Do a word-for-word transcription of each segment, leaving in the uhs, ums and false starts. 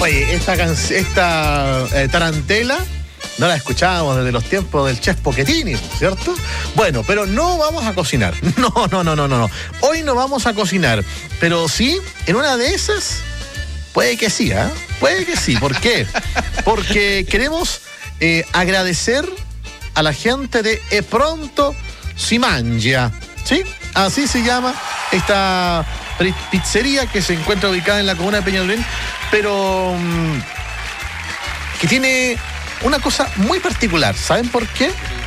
Oye, esta, esta eh, tarantela no la escuchábamos desde los tiempos del chef Pochettini, ¿cierto? Bueno, pero no vamos a cocinar. No, no, no, no, no. Hoy no vamos a cocinar. Pero sí, en una de esas, puede que sí, ¿eh? Puede que sí. ¿Por qué? Porque queremos eh, agradecer a la gente de E Pronto Si Mangia, ¿sí? Así se llama esta pizzería que se encuentra ubicada en la comuna de Peñalolén, pero um, que tiene una cosa muy particular. ¿Saben por qué?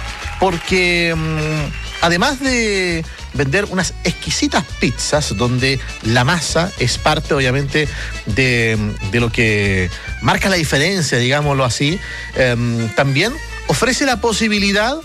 Porque um, además de vender unas exquisitas pizzas donde la masa es parte, obviamente, de, de lo que marca la diferencia, digámoslo así, um, también ofrece la posibilidad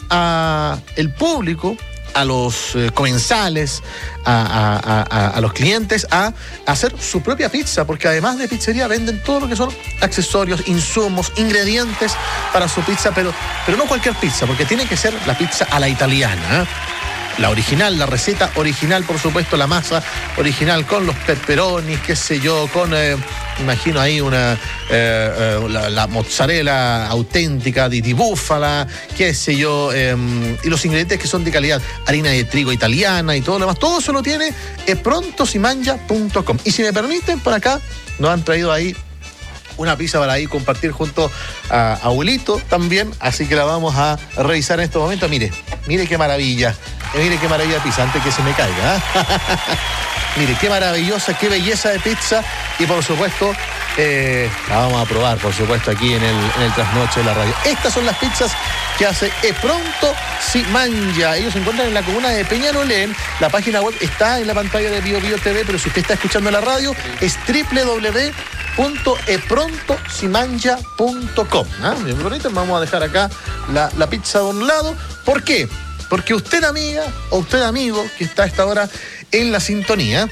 a el público, a los eh, comensales, a, a, a, a los clientes, a, a hacer su propia pizza, porque además de pizzería venden todo lo que son accesorios, insumos, ingredientes para su pizza, pero, pero no cualquier pizza, porque tiene que ser la pizza a la italiana, ¿eh? La original, la receta original, por supuesto, la masa original con los pepperonis, qué sé yo, con, eh, imagino ahí una, eh, eh, la, la mozzarella auténtica de, de búfala, qué sé yo, eh, y los ingredientes que son de calidad, harina de trigo italiana y todo lo demás, todo eso lo tiene e pronto si mangia punto com. Y si me permiten, por acá nos han traído ahí una pizza para ahí compartir junto a Abuelito también, así que la vamos a revisar en estos momentos. Mire, mire qué maravilla, mire qué maravilla de pizza, antes que se me caiga, ¿eh? Mire, qué maravillosa, qué belleza de pizza, y por supuesto eh, la vamos a probar, por supuesto, aquí en el, en el Trasnoche de la radio. Estas son las pizzas que hace E Pronto Si Mangia. Ellos se encuentran en la comuna de Peñalolén. La página web está en la pantalla de Bio Bio T V, pero si usted está escuchando la radio, es doble u doble u doble u punto e pronto si mangia punto com. ¿Ah? Vamos a dejar acá la, la pizza de un lado. ¿Por qué? Porque usted, amiga, o usted, amigo, que está a esta hora en la sintonía,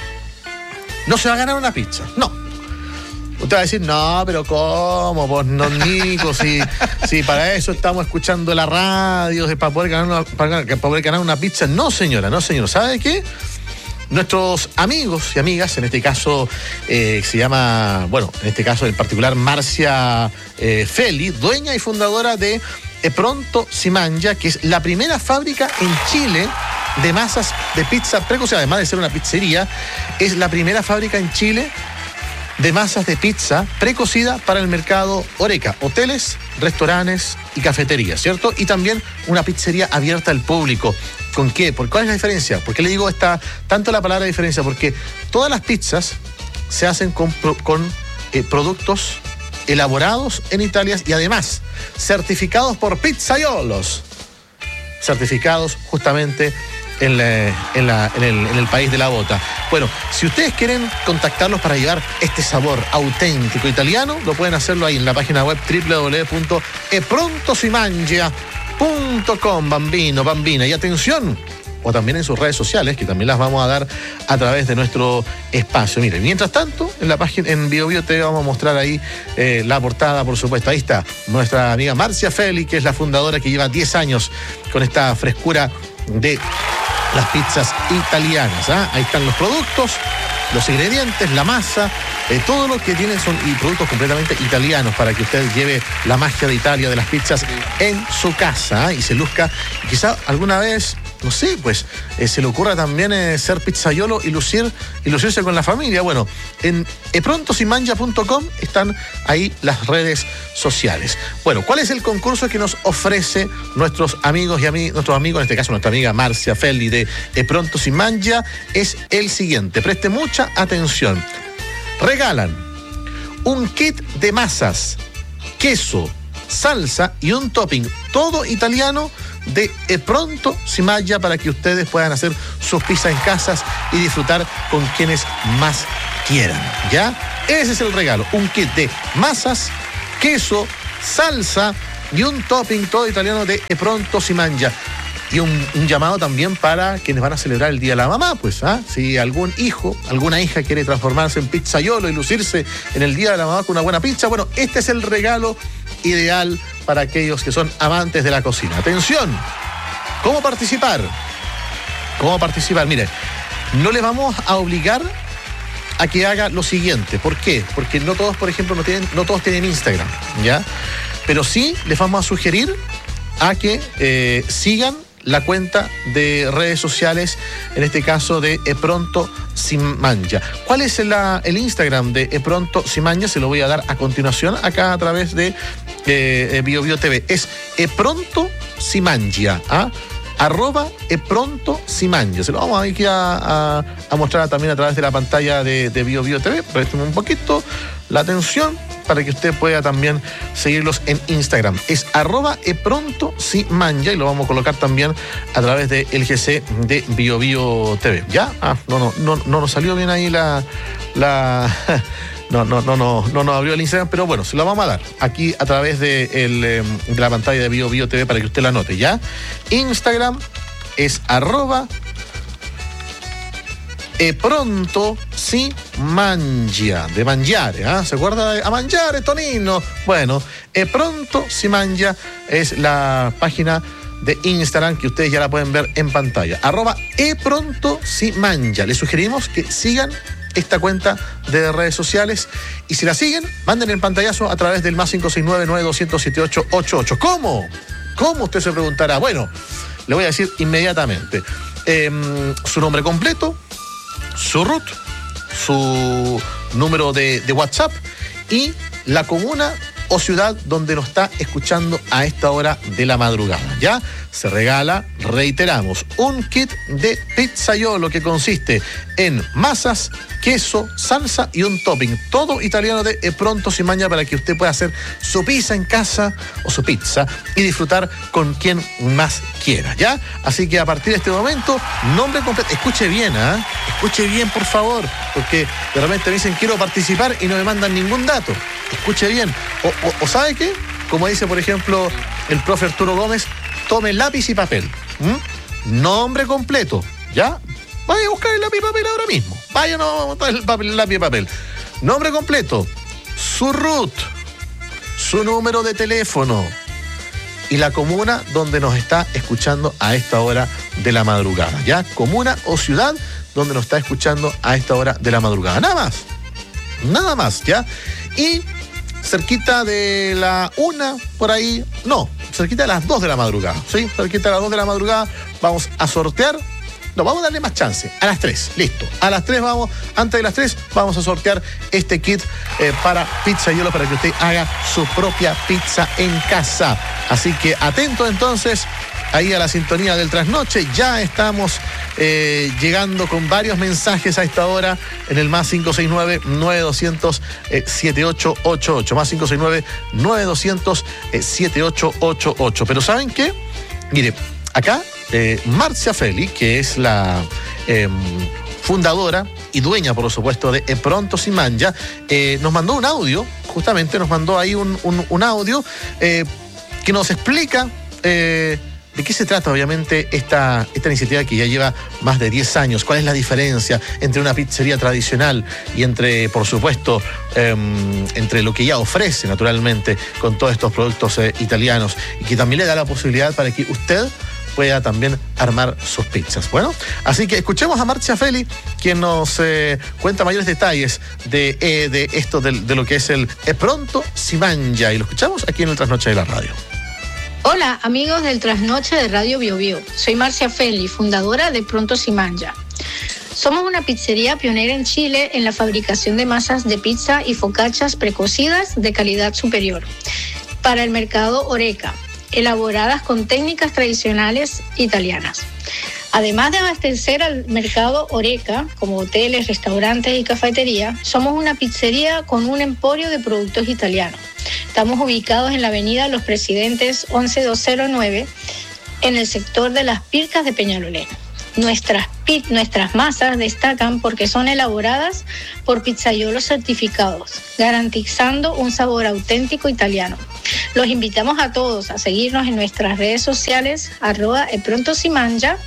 no se va a ganar una pizza. No. Usted va a decir, no, pero ¿cómo? Pues no, Nico, si, si para eso estamos escuchando la radio, para poder ganar una, para, para poder ganar una pizza. No, señora, no, señor. ¿Sabe qué? Nuestros amigos y amigas, en este caso eh, se llama, bueno, en este caso en particular Marcia eh, Feli, dueña y fundadora de E Pronto Si Mangia, que es la primera fábrica en Chile de masas de pizza precocida, además de ser una pizzería, es la primera fábrica en Chile de masas de pizza precocida para el mercado Horeca, hoteles, restaurantes y cafeterías, ¿cierto? Y también una pizzería abierta al público. ¿Con qué? ¿Por cuál es la diferencia? ¿Por qué le digo esta, tanto la palabra diferencia? Porque todas las pizzas se hacen con, con eh, productos elaborados en Italia y además certificados por pizzaiolos, certificados justamente en, la, en, la, en, el, en el país de la bota. Bueno, si ustedes quieren contactarlos para llevar este sabor auténtico italiano, lo pueden hacerlo ahí en la página web doble u doble u doble u punto e pronto si mangia punto com, bambino, bambina. Y atención, o también en sus redes sociales, que también las vamos a dar a través de nuestro espacio. Miren, mientras tanto, en la página, en Bio Bio T V vamos a mostrar ahí eh, la portada, por supuesto. Ahí está nuestra amiga Marcia Feli, que es la fundadora, que lleva diez años con esta frescura de las pizzas italianas, ¿eh? Ahí están los productos, los ingredientes, la masa, eh, todo lo que tienen son y productos completamente italianos para que usted lleve la magia de Italia de las pizzas en su casa, ¿eh? Y se luzca, y quizá alguna vez, no sé, pues eh, se le ocurra también eh, ser pizzaiolo y lucir y lucirse con la familia. Bueno, en e pronto si mangia punto com están ahí las redes sociales. Bueno, ¿cuál es el concurso que nos ofrece nuestros amigos y ami- nuestros amigos, en este caso nuestra amiga Marcia Feli de E Pronto Si Mangia? Es el siguiente, preste mucha atención. Regalan un kit de masas, queso, salsa y un topping todo italiano de E Pronto Si Mangia para que ustedes puedan hacer sus pizzas en casas y disfrutar con quienes más quieran, ¿ya? Ese es el regalo, un kit de masas, queso, salsa y un topping todo italiano de E Pronto Si Mangia. Y un, un llamado también para quienes van a celebrar el Día de la Mamá, pues, ¿ah? Si algún hijo, alguna hija quiere transformarse en pizzaiolo y lucirse en el Día de la Mamá con una buena pizza, bueno, este es el regalo ideal para aquellos que son amantes de la cocina. Atención, ¿cómo participar? ¿Cómo participar? Mire, no les vamos a obligar a que haga lo siguiente. ¿Por qué? Porque no todos, por ejemplo, no tienen, no todos tienen Instagram, ¿ya? Pero sí les vamos a sugerir a que eh, sigan la cuenta de redes sociales, en este caso de Epronto Simanja. ¿Cuál es la, el Instagram de Epronto Simanja? Se lo voy a dar a continuación acá a través de eh, Bio Bio T V. Es Epronto Simanja, ¿ah? Arroba Epronto Simanja. Se lo vamos aquí a, a, a mostrar también a través de la pantalla de, de Bio Bio T V. Presten un poquito la atención para que usted pueda también seguirlos en Instagram. Es arroba Epronto Simanja y lo vamos a colocar también a través de el G C de Bio Bio T V. ¿Ya? Ah, no, no, no, no nos salió bien ahí la... la No, no, no, no, no nos abrió el Instagram, pero bueno, se lo vamos a dar aquí a través de, el, de la pantalla de Bio Bio T V para que usted la anote, ¿ya? Instagram es arroba Epronto Simanja, de mangiare, ¿eh? ¿Se acuerda de a mangiare, Tonino? Bueno, Epronto Simanja es la página de Instagram que ustedes ya la pueden ver en pantalla. Arroba Epronto Simanja. Les sugerimos que sigan esta cuenta de redes sociales y si la siguen, manden el pantallazo a través del más cinco seis nueve, nueve dos cero cero, siete ocho ocho ocho. ¿Cómo? ¿Cómo? Usted se preguntará. Bueno, le voy a decir inmediatamente. Eh, su nombre completo, su R U T, su número de, de WhatsApp y la comuna o ciudad donde nos está escuchando a esta hora de la madrugada. Ya se regala, reiteramos, un kit de pizzaiolo que consiste en masas, queso, salsa y un topping. Todo italiano de Epronto Simanja para que usted pueda hacer su pizza en casa o su pizza y disfrutar con quien más quiera, ¿ya? Así que a partir de este momento, nombre completo. Escuche bien, ¿ah? ¿eh? Escuche bien, por favor, porque de repente me dicen quiero participar y no me mandan ningún dato. Escuche bien. O, o, o ¿sabe qué? Como dice, por ejemplo, el profe Arturo Gómez, tome lápiz y papel. ¿Mm? Nombre completo, ¿ya? Vaya a buscar el lápiz y papel ahora mismo. Vaya a botar el, papel, el lápiz y papel. Nombre completo, su R U T, su número de teléfono y la comuna donde nos está escuchando a esta hora de la madrugada, ¿ya? Comuna o ciudad donde nos está escuchando a esta hora de la madrugada. Nada más. Nada más, ¿ya? Y cerquita de la una, por ahí, no, cerquita de las dos de la madrugada, ¿sí? Cerquita de las dos de la madrugada vamos a sortear. No, vamos a darle más chance. A las tres, listo. A las tres vamos, antes de las tres, vamos a sortear este kit eh, para pizzaiolo para que usted haga su propia pizza en casa. Así que atento entonces ahí a la sintonía del trasnoche. Ya estamos eh, llegando con varios mensajes a esta hora en el más cinco seis nueve, nueve dos cero cero, siete ocho ocho ocho. Más cinco seis nueve, nueve dos cero cero, siete ocho ocho ocho. Pero ¿saben qué? Mire, acá eh, Marcia Feli, que es la eh, fundadora y dueña, por supuesto, de Epronto Simanja, eh, nos mandó un audio, justamente nos mandó ahí un, un, un audio eh, que nos explica eh, de qué se trata, obviamente, esta, esta iniciativa que ya lleva más de diez años. ¿Cuál es la diferencia entre una pizzería tradicional y entre, por supuesto, eh, entre lo que ella ofrece, naturalmente, con todos estos productos eh, italianos y que también le da la posibilidad para que usted pueda también armar sus pizzas? Bueno, así que escuchemos a Marcia Feli, quien nos eh, cuenta mayores detalles de, eh, de esto, de, de lo que es el Epronto Simanja, y lo escuchamos aquí en el Trasnoche de la Radio. Hola, amigos del Trasnoche de Radio Bio Bio. Soy Marcia Feli, fundadora de Epronto Simanja. Somos una pizzería pionera en Chile en la fabricación de masas de pizza y focaccias precocidas de calidad superior para el mercado Horeca, elaboradas con técnicas tradicionales italianas. Además de abastecer al mercado Horeca, como hoteles, restaurantes y cafeterías, somos una pizzería con un emporio de productos italianos. Estamos ubicados en la avenida Los Presidentes once mil doscientos nueve, en el sector de Las Pircas de Peñalolén. Nuestras, nuestras masas destacan porque son elaboradas por pizzaiolos certificados, garantizando un sabor auténtico italiano. Los invitamos a todos a seguirnos en nuestras redes sociales, arroba Epronto Simanja,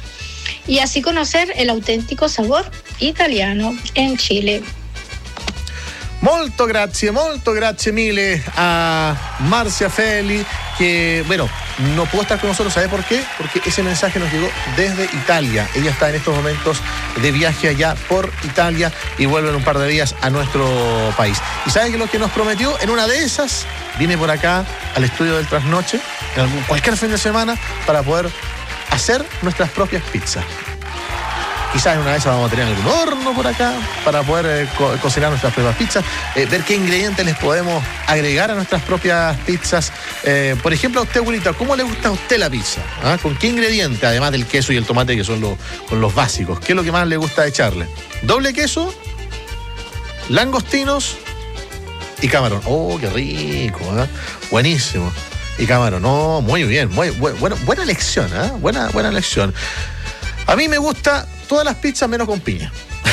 y así conocer el auténtico sabor italiano en Chile. Molto grazie, molto grazie mille a Marcia Feli, que, bueno, no pudo estar con nosotros. ¿Sabe por qué? Porque ese mensaje nos llegó desde Italia. Ella está en estos momentos de viaje allá por Italia y vuelve en un par de días a nuestro país. ¿Y sabe que lo que nos prometió? En una de esas viene por acá al estudio del Trasnoche, en algún, cualquier fin de semana, para poder hacer nuestras propias pizzas. Quizás en una de esas vamos a tener algún horno por acá para poder eh, co- cocinar nuestras propias pizzas, eh, ver qué ingredientes les podemos agregar a nuestras propias pizzas. Eh, por ejemplo, a usted, abuelita, ¿cómo le gusta a usted la pizza? ¿Ah? ¿Con qué ingrediente, además del queso y el tomate, que son los, con los básicos? ¿Qué es lo que más le gusta echarle? ¿Doble queso? ¿Langostinos? Y camarón. ¡Oh, qué rico! ¿eh? Buenísimo. Y camarón. No, muy bien. Muy, bu- bueno, buena elección, ¿eh? Buena, buena elección. A mí me gusta todas las pizzas menos con piña.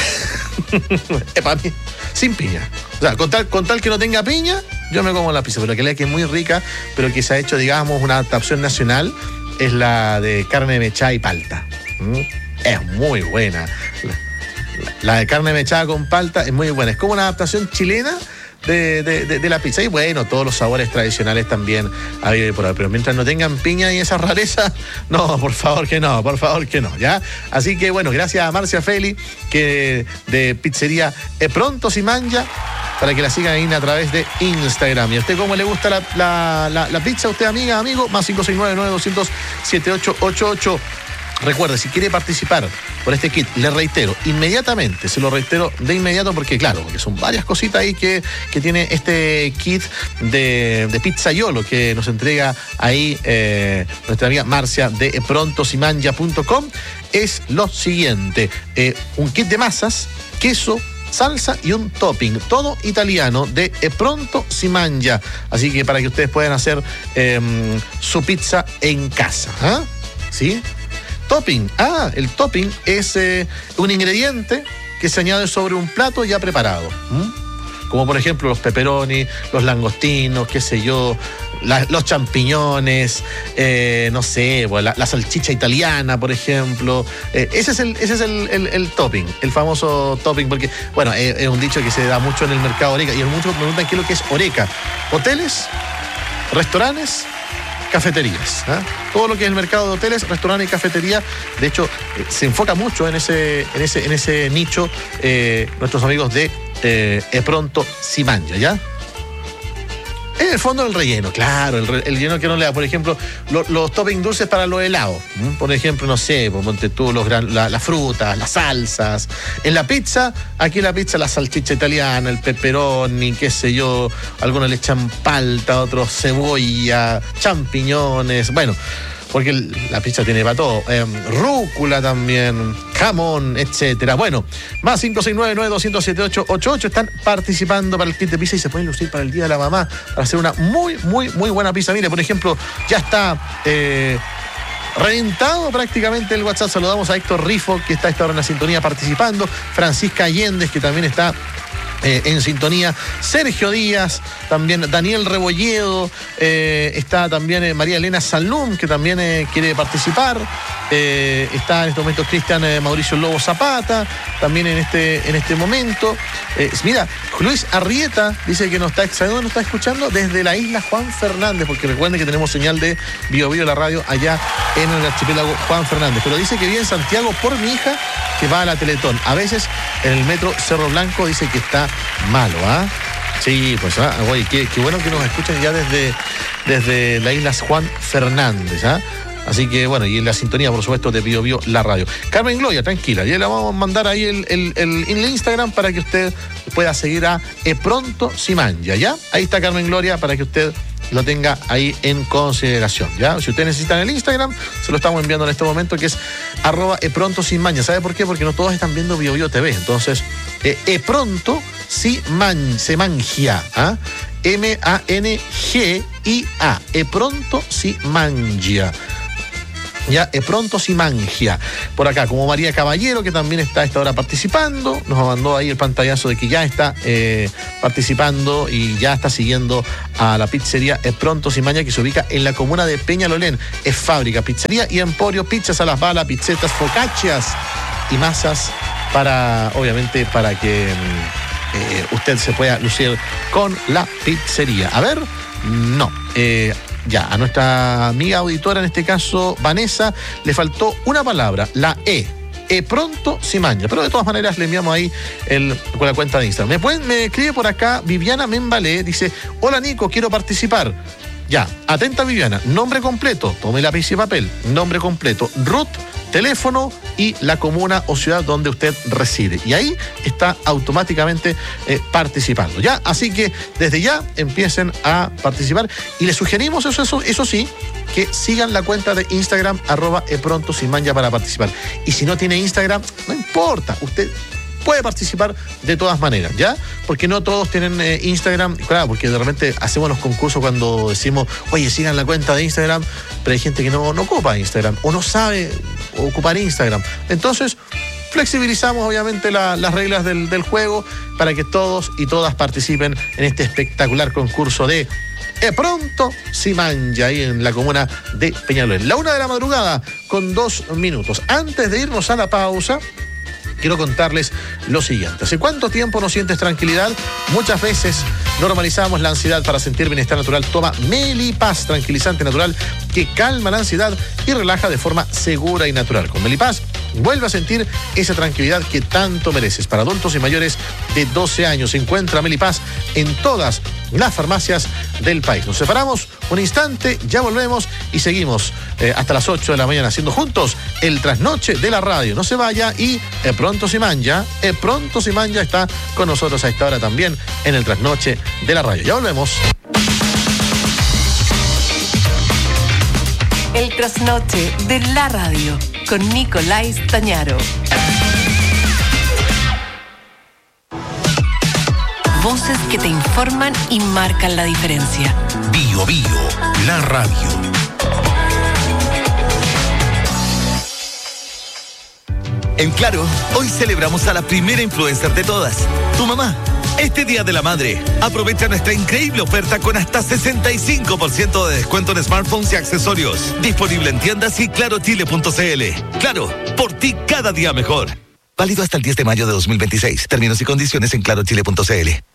eh, para mí, sin piña. O sea, con tal, con tal que no tenga piña, yo me como la pizza. Pero que la que es muy rica, pero que se ha hecho, digamos, una adaptación nacional, es la de carne mechada y palta. ¿Mm? Es muy buena. La, la de carne mechada con palta es muy buena. Es como una adaptación chilena De, de, de, de la pizza. Y bueno, todos los sabores tradicionales también hay por ahí, pero mientras no tengan piña y esa rareza, no, por favor que no, por favor que no, ¿ya? Así que bueno, gracias a Marcia Feli, que de pizzería E Pronto Si Mangia, para que la sigan ahí a través de Instagram. ¿Y a usted cómo le gusta la, la, la, la pizza? ¿Usted, amiga, amigo? Más cinco seis nueve, nueve dos cero cero, siete ocho ocho ocho. Recuerde, si quiere participar por este kit, le reitero, inmediatamente, se lo reitero de inmediato porque, claro, porque son varias cositas ahí que, que tiene este kit de, de Pizzaiolo que nos entrega ahí eh, nuestra amiga Marcia de pronto si mangia punto com. Es lo siguiente, eh, un kit de masas, queso, salsa y un topping, todo italiano de E Pronto Si Mangia. Así que para que ustedes puedan hacer eh, su pizza en casa, ¿ah? ¿Sí? Topping. Ah, el topping es eh, un ingrediente que se añade sobre un plato ya preparado. ¿Mm? Como por ejemplo los pepperoni, los langostinos, qué sé yo, la, los champiñones, eh, no sé, la, la salchicha italiana, por ejemplo. Eh, ese es, el, ese es el, el, el topping, el famoso topping, porque, bueno, es, es un dicho que se da mucho en el mercado Oreca, y muchos me preguntan qué es lo que es Oreca. Hoteles, restaurantes, cafeterías, ¿eh? Todo lo que es el mercado de hoteles, restaurantes y cafeterías. De hecho, eh, se enfoca mucho en ese, en ese, en ese nicho eh, nuestros amigos de eh, E Pronto Si Mangia, ¿ya? En el fondo el relleno, claro, el, re, el relleno que no le da, por ejemplo, lo, los toppings dulces para los helados, ¿Mm? Por ejemplo, no sé, pues, ponte tú los gran, la, las frutas, las salsas. En la pizza, aquí en la pizza la salchicha italiana, el pepperoni, qué sé yo, algunos le echan palta, otros cebolla, champiñones, bueno, porque la pizza tiene para todo, eh, rúcula también, jamón, etcétera. Bueno, más cinco seis nueve, nueve dos cero cero, siete ocho ocho ocho están participando para el kit de pizza y se pueden lucir para el Día de la Mamá, para hacer una muy, muy, muy buena pizza. Mire, por ejemplo, ya está eh, reventado prácticamente el WhatsApp. Saludamos a Héctor Rifo, que está a esta hora en la sintonía participando, Francisca Allende, que también está Eh, en sintonía, Sergio Díaz, también Daniel Rebolledo, eh, está también eh, María Elena Salum, que también eh, quiere participar, eh, está en este momento Cristian eh, Mauricio Lobo Zapata, también en este, en este momento. Eh, mira, Luis Arrieta dice que nos está, ¿sabe dónde nos está escuchando? Desde la isla Juan Fernández, porque recuerden que tenemos señal de Bio Bio, la radio, allá en el archipiélago Juan Fernández, pero dice que vive en Santiago por mi hija, que va a la Teletón. A veces en el metro Cerro Blanco dice que está malo, ¿ah? ¿eh? Sí, pues, ¿ah? Oye, qué, qué bueno que nos escuchen ya desde, desde la isla Juan Fernández, ¿ah? ¿eh? Así que, bueno, y en la sintonía, por supuesto, de Bio Bio, la radio. Carmen Gloria, tranquila, ya le vamos a mandar ahí el, el, el, el Instagram para que usted pueda seguir a E Pronto Si Mangia, ¿ya? Ahí está Carmen Gloria para que usted lo tenga ahí en consideración, ¿ya? Si ustedes necesitan el Instagram, se lo estamos enviando en este momento, que es arroba E Pronto Si Mangia. ¿Sabe por qué? Porque no todos están viendo Bio Bio T V, entonces, eh, E Pronto Si Man, Se Mangia, ¿ah? M A N G I A, E Pronto Si Mangia. Ya, E Pronto Si Mangia. Por acá, como María Caballero, que también está a esta hora participando, nos mandó ahí el pantallazo de que ya está eh, participando y ya está siguiendo a la pizzería E Pronto Si Mangia, que se ubica en la comuna de Peñalolén. Es fábrica, pizzería y emporio, pizzas a las balas, pizzetas, focaccias y masas para, obviamente, para que eh, usted se pueda lucir con la pizzería. A ver, no, eh, Ya, a nuestra amiga auditora, en este caso, Vanessa, le faltó una palabra, la E. E pronto si manja. Pero de todas maneras le enviamos ahí el, con la cuenta de Instagram. Me, pueden, me escribe por acá Viviana Membalé, dice: hola Nico, quiero participar. Ya, atenta Viviana, nombre completo, tome lápiz y papel, nombre completo, Ruth, teléfono y la comuna o ciudad donde usted reside. Y ahí está automáticamente eh, participando. Ya, así que desde ya empiecen a participar y les sugerimos eso, eso, eso sí, que sigan la cuenta de Instagram, arroba eprontosimanja para participar. Y si no tiene Instagram, no importa, usted puede participar de todas maneras, ¿ya? Porque no todos tienen eh, Instagram, claro, porque de repente hacemos los concursos cuando decimos, oye, sigan la cuenta de Instagram, pero hay gente que no, no ocupa Instagram o no sabe ocupar Instagram. Entonces, flexibilizamos obviamente la, las reglas del, del juego para que todos y todas participen en este espectacular concurso de E pronto si manja, ahí en la comuna de Peñalolén. La una de la madrugada con dos minutos. Antes de irnos a la pausa, quiero contarles lo siguiente. ¿Hace cuánto tiempo no sientes tranquilidad? Muchas veces normalizamos la ansiedad. Para sentir bienestar natural, toma Melipaz, tranquilizante natural que calma la ansiedad y relaja de forma segura y natural. Con Melipaz, vuelve a sentir esa tranquilidad que tanto mereces. Para adultos y mayores de doce años, encuentra Melipaz en todas las farmacias del país. Nos separamos un instante, ya volvemos y seguimos eh, hasta las ocho de la mañana haciendo juntos el trasnoche de la radio. No se vaya y eh, pronto si manja, eh, pronto si manja está con nosotros a esta hora también en el trasnoche de la radio. Ya volvemos. El trasnoche de la radio con Nicolás Tañaro. Voces que te informan y marcan la diferencia. Bio Bio, la radio. En Claro, hoy celebramos a la primera influencer de todas, tu mamá. Este Día de la Madre, aprovecha nuestra increíble oferta con hasta sesenta y cinco por ciento de descuento en smartphones y accesorios. Disponible en tiendas y claro chile punto c l. Claro, por ti cada día mejor. Válido hasta el diez de mayo de dos mil veintiséis. Términos y condiciones en claro chile punto c l.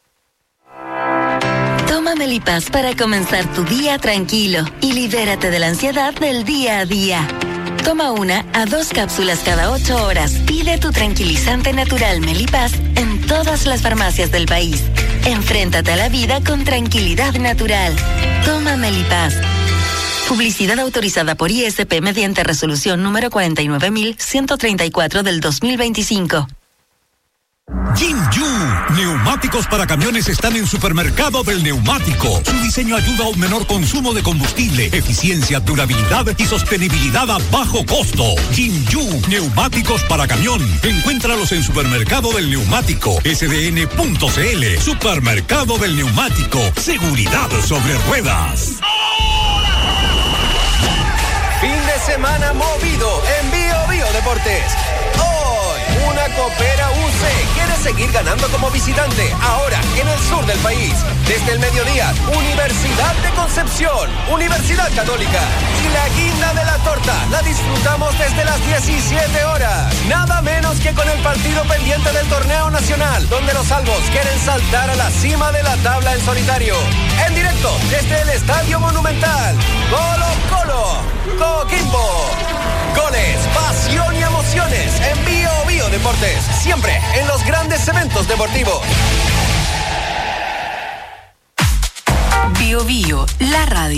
Toma Melipaz para comenzar tu día tranquilo y libérate de la ansiedad del día a día. Toma una a dos cápsulas cada ocho horas. Pide tu tranquilizante natural Melipaz en todas las farmacias del país. Enfréntate a la vida con tranquilidad natural. Toma Melipaz. Publicidad autorizada por I S P mediante resolución número cuarenta y nueve mil ciento treinta y cuatro del dos mil veinticinco. Jinju, neumáticos para camiones están en Supermercado del Neumático. Su diseño ayuda a un menor consumo de combustible, eficiencia, durabilidad y sostenibilidad a bajo costo. Jinju, neumáticos para camión. Encuéntralos en Supermercado del Neumático, S D N punto c l. Supermercado del Neumático, seguridad sobre ruedas. Fin de semana movido en Bio Bio Deportes. Una Copera U C quiere seguir ganando como visitante, ahora en el sur del país. Desde el mediodía, Universidad de Concepción, Universidad Católica. Y la guinda de la torta la disfrutamos desde las diecisiete horas. Nada menos que con el partido pendiente del torneo nacional, donde los albos quieren saltar a la cima de la tabla en solitario. En directo, desde el Estadio Monumental. Colo Colo, Coquimbo. Goles, pasión y emociones en Bio Bio Deportes. Siempre en los grandes eventos deportivos. Bio Bio, la radio.